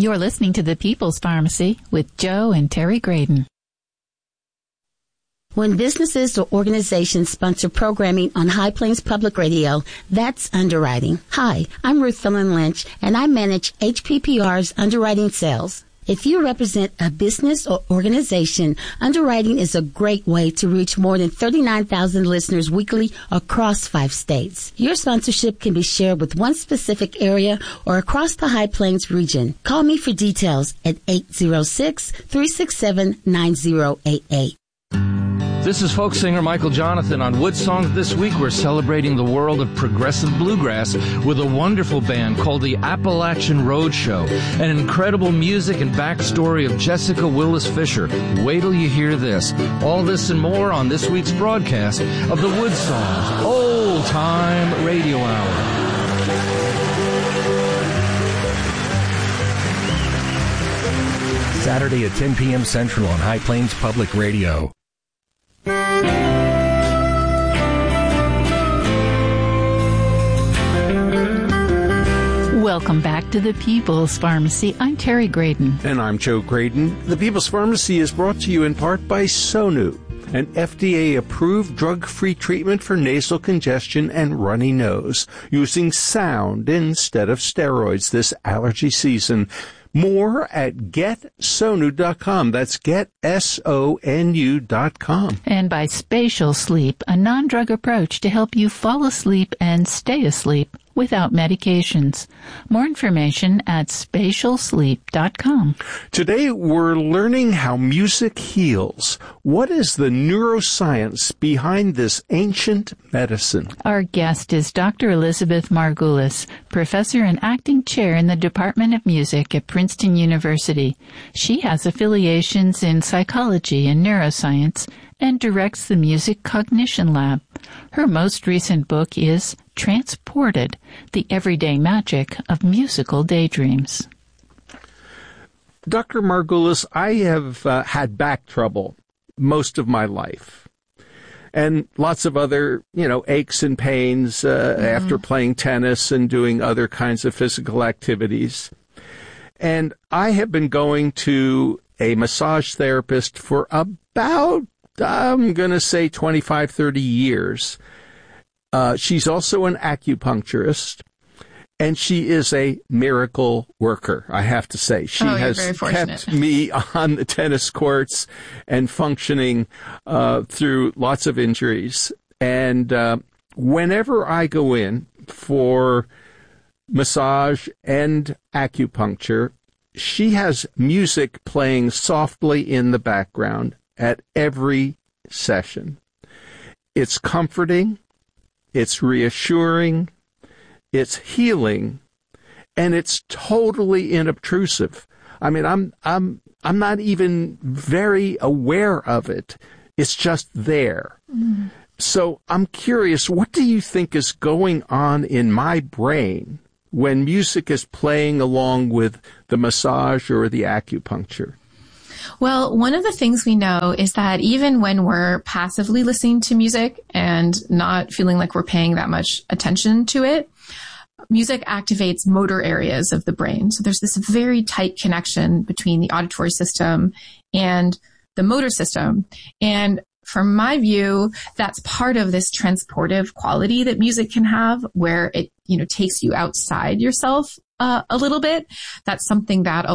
You're listening to The People's Pharmacy with Joe and Terry Graydon. When businesses or organizations sponsor programming on High Plains Public Radio, that's underwriting. Hi, I'm Ruth Thelen Lynch, and I manage HPPR's underwriting sales. If you represent a business or organization, underwriting is a great way to reach more than 39,000 listeners weekly across 5 states. Your sponsorship can be shared with one specific area or across the High Plains region. Call me for details at 806-367-9088. This is folk singer Michael Jonathan. On Wood Songs this week, we're celebrating the world of progressive bluegrass with a wonderful band called the Appalachian Road Show. An incredible music and backstory of Jessica Willis Fisher. Wait till you hear this. All this and more on this week's broadcast of the Wood Songs Old Time Radio Hour. Saturday at 10 p.m. Central on High Plains Public Radio. Welcome back to the People's Pharmacy. I'm Terry Graydon. And I'm Joe Graydon. The People's Pharmacy is brought to you in part by Sonu, an FDA-approved drug-free treatment for nasal congestion and runny nose, using sound instead of steroids this allergy season. More at GetSonu.com. That's GetSonu.com. And by Spatial Sleep, a non-drug approach to help you fall asleep and stay asleep without medications. More information at spatialsleep.com. Today we're learning how music heals. What is the neuroscience behind this ancient medicine? Our guest is Dr. Elizabeth Margulis, professor and acting chair in the Department of Music at Princeton University. She has affiliations in psychology and neuroscience and directs the Music Cognition Lab. Her most recent book is Transported, the Everyday Magic of Musical Daydreams. Dr. Margulis, I have had back trouble most of my life. And lots of other, aches and pains after playing tennis and doing other kinds of physical activities. And I have been going to a massage therapist for about, I'm going to say 25, 30 years. She's also an acupuncturist, and she is a miracle worker, I have to say. She has kept me on the tennis courts and functioning through lots of injuries. And whenever I go in for massage and acupuncture, she has music playing softly in the background at every session. It's comforting, it's reassuring, it's healing, and it's totally inobtrusive. I mean, I'm not even very aware of it. It's just there. Mm. So I'm curious, what do you think is going on in my brain when music is playing along with the massage or the acupuncture? Well, one of the things we know is that even when we're passively listening to music and not feeling like we're paying that much attention to it, music activates motor areas of the brain. So there's this very tight connection between the auditory system and the motor system. And from my view, that's part of this transportive quality that music can have, where it, takes you outside yourself a little bit. That's something that